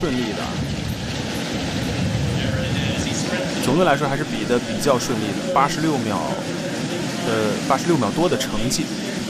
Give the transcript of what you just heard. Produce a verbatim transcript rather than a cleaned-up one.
顺利的，总的来说还是比的比较顺利的，八十六秒的八十六秒多的成绩。